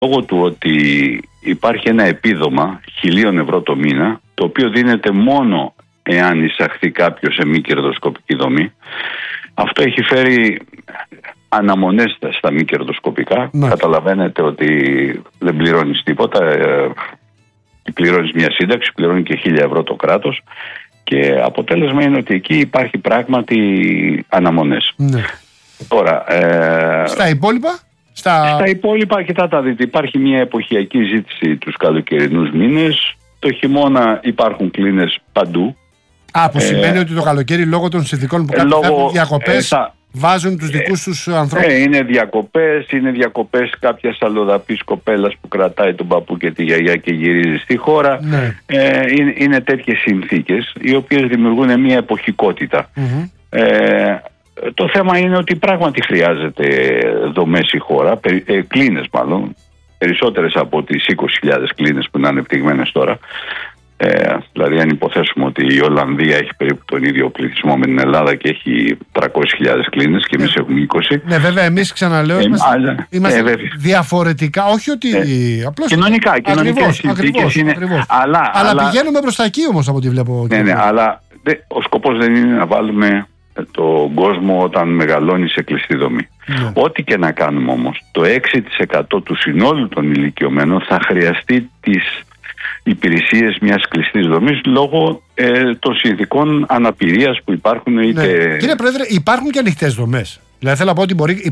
λόγω του ότι υπάρχει ένα επίδομα 1.000 ευρώ το μήνα, το οποίο δίνεται μόνο εάν εισαχθεί κάποιος σε μη κερδοσκοπική δομή. Αυτό έχει φέρει αναμονές στα μη κερδοσκοπικά. Καταλαβαίνετε ότι δεν πληρώνεις τίποτα. Πληρώνεις μια σύνταξη, πληρώνει και 1.000 ευρώ το κράτος. Και αποτέλεσμα είναι ότι εκεί υπάρχει πράγματι αναμονές. Ναι. Τώρα, στα υπόλοιπα? Στα υπόλοιπα, κοιτάτε, δείτε, υπάρχει μια εποχιακή ζήτηση τους καλοκαιρινούς μήνες. Το χειμώνα υπάρχουν κλίνες παντού. Που σημαίνει ότι το καλοκαίρι λόγω των συνθηκών που κάνουν διακοπές βάζουν τους δικούς τους ανθρώπους. Είναι διακοπές κάποιας αλλοδαπής κοπέλας που κρατάει τον παππού και τη γιαγιά και γυρίζει στη χώρα. Ναι. Είναι τέτοιες συνθήκες οι οποίες δημιουργούν μια εποχικότητα. Το θέμα είναι ότι πράγματι χρειάζεται δομές η χώρα, κλίνες μάλλον, περισσότερες από τις 20.000 κλίνες που είναι ανεπτυγμένες τώρα. Δηλαδή αν υποθέσουμε ότι η Ολλανδία έχει περίπου τον ίδιο πληθυσμό με την Ελλάδα και έχει 300.000 κλίνες και εμείς έχουμε 20. Ναι, βέβαια, εμείς ξαναλέω είμαστε διαφορετικά, όχι ότι απλώς κοινωνικές συνθήκες είναι. Αλλά πηγαίνουμε προς τα εκεί όμως από ό,τι βλέπω. Ναι, αλλά ο σκοπός δεν είναι να βάλουμε τον κόσμο όταν μεγαλώνει σε κλειστή δομή. Ό,τι και να κάνουμε όμως, το 6% του συνόλου των ηλικιωμένων θα χρειαστεί τις υπηρεσίες μιας κλειστής δομής λόγω των συνθηκών αναπηρίας που υπάρχουν. Κύριε Πρόεδρε, υπάρχουν και ανοιχτές δομές. Δηλαδή θέλω να πω ότι μπορεί.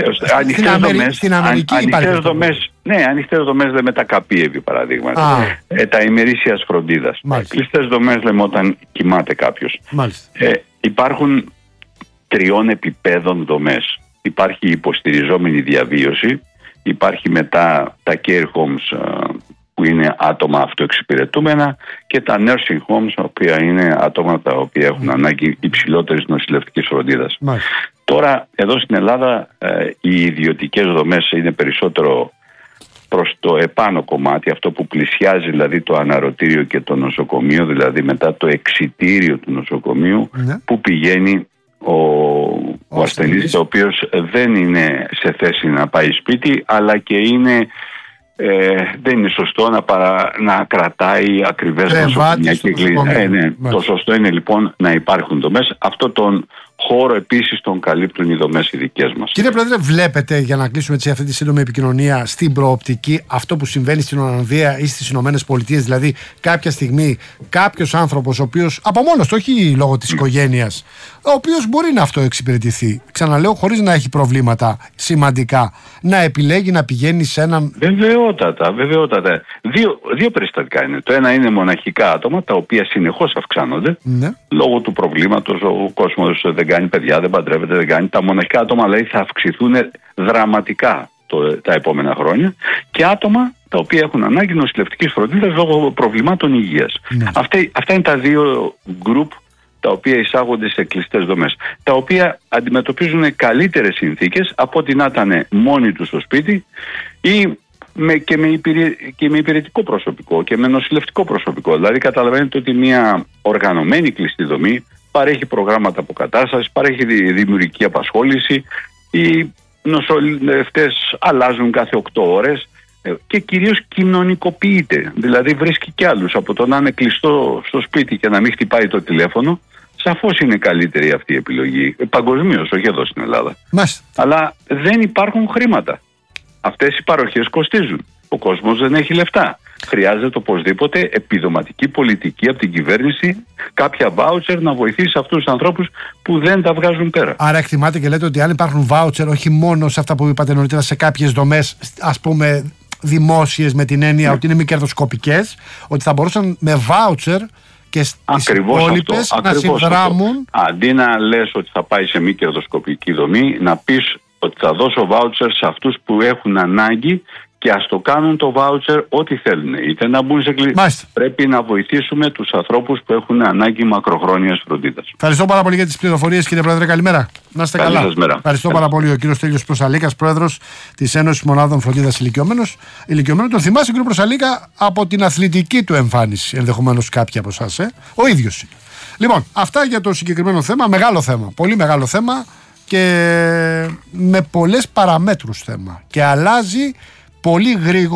Στην Αμερική υπάρχουν δομές. Ναι, ανοιχτές δομές λέμε τα καπίεβι παραδείγματι. Τα ημερήσιας φροντίδας. Κλειστές δομές λέμε όταν κοιμάται κάποιος. Υπάρχουν 3 επιπέδων δομές. Υπάρχει η υποστηριζόμενη διαβίωση, υπάρχει μετά τα care homes που είναι άτομα αυτοεξυπηρετούμενα και τα nursing homes, τα οποία είναι άτομα τα οποία έχουν ανάγκη υψηλότερης νοσηλευτικής φροντίδας. Τώρα εδώ στην Ελλάδα οι ιδιωτικές δομές είναι περισσότερο προς το επάνω κομμάτι, αυτό που πλησιάζει δηλαδή το αναρωτήριο και το νοσοκομείο, δηλαδή μετά το εξιτήριο του νοσοκομείου που πηγαίνει ο ασθενής, ο οποίος δεν είναι σε θέση να πάει σπίτι, αλλά και δεν είναι σωστό να κρατάει ακριβές νοσοκομιακή κλίνη. Το σωστό είναι λοιπόν να υπάρχουν δομές. Αυτό τον χώρο επίσης τον καλύπτουν οι δομές οι δικές μας. Κύριε Πρόεδρε, βλέπετε, για να κλείσουμε αυτή τη σύντομη επικοινωνία, στην προοπτική αυτό που συμβαίνει στην Ολλανδία ή στις Ηνωμένες Πολιτείες, δηλαδή κάποια στιγμή κάποιος άνθρωπος ο οποίος από μόνος του, όχι λόγω της οικογένειας, ο οποίος μπορεί να αυτοεξυπηρετηθεί, ξαναλέω, χωρίς να έχει προβλήματα σημαντικά, να επιλέγει να πηγαίνει σε έναν. Βεβαιότατα. Δύο περιστατικά είναι. Το ένα είναι μοναχικά άτομα, τα οποία συνεχώς αυξάνονται λόγω του προβλήματος. Ο κόσμος δεν κάνει παιδιά, δεν παντρεύεται, δεν κάνει. Τα μοναχικά άτομα δηλαδή θα αυξηθούν δραματικά τα επόμενα χρόνια, και άτομα τα οποία έχουν ανάγκη νοσηλευτικής φροντίδας λόγω προβλημάτων υγείας. Αυτά είναι τα δύο γκρουπ τα οποία εισάγονται σε κλειστές δομές, τα οποία αντιμετωπίζουν καλύτερες συνθήκες από ότι να ήταν μόνοι τους στο σπίτι ή με υπηρετικό προσωπικό και με νοσηλευτικό προσωπικό. Δηλαδή καταλαβαίνετε ότι μια οργανωμένη κλειστή δομή παρέχει προγράμματα αποκατάστασης, παρέχει δημιουργική απασχόληση, οι νοσηλευτές αλλάζουν κάθε 8 ώρες και κυρίως κοινωνικοποιείται. Δηλαδή βρίσκει κι άλλους από το να είναι κλειστό στο σπίτι και να μην χτυπάει το τηλέφωνο. Σαφώς είναι καλύτερη αυτή η επιλογή, παγκοσμίως, όχι εδώ στην Ελλάδα. Αλλά δεν υπάρχουν χρήματα. Αυτές οι παροχές κοστίζουν. Ο κόσμος δεν έχει λεφτά. Χρειάζεται οπωσδήποτε επιδοματική πολιτική από την κυβέρνηση, κάποια βάουτσερ να βοηθήσει αυτούς τους ανθρώπους που δεν τα βγάζουν πέρα. Άρα εκτιμάτε και λέτε ότι αν υπάρχουν βάουτσερ, όχι μόνο σε αυτά που είπατε νωρίτερα, σε κάποιες δομές, ας πούμε δημόσιες, με την έννοια ότι είναι μη κερδοσκοπικές, ότι θα μπορούσαν με βάουτσερ και στις υπόλοιπες να συνδράμουν. Αντί να λες ότι θα πάει σε μη κερδοσκοπική δομή, να πεις ότι θα δώσω βάουτσερ σε αυτούς που έχουν ανάγκη και ας το κάνουν το βάουτσερ ό,τι θέλουν. Είτε να μπουν σε κλειστή. Πρέπει να βοηθήσουμε τους ανθρώπους που έχουν ανάγκη μακροχρόνιας φροντίδας. Ευχαριστώ πάρα πολύ για τις πληροφορίες, κύριε Πρόεδρε. Καλημέρα. Να είστε καλά. Ευχαριστώ πάρα πολύ. Ο κύριος Στέλιος Προσαλίκας, πρόεδρος της Ένωσης Μονάδων Φροντίδας Ηλικιωμένων. Τον θυμάσαι, κύριο Προσαλίκα, από την αθλητική του εμφάνιση, ενδεχομένως κάποιοι από εσάς. Ο ίδιος είναι. Λοιπόν, αυτά για το συγκεκριμένο θέμα. Μεγάλο θέμα. Πολύ μεγάλο θέμα και με πολλές παραμέτρους θέμα. Και αλλάζει πολύ γρήγορα